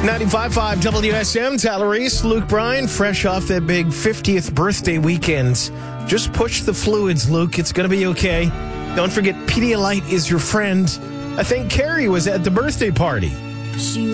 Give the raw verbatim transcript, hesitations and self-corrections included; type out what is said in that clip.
ninety-five point five W S M, Tyler Reese, Luke Bryan, fresh off that big fiftieth birthday weekend. Just push the fluids, Luke. It's going to be okay. Don't forget, Pedialyte is your friend. I think Carrie was at the birthday party. She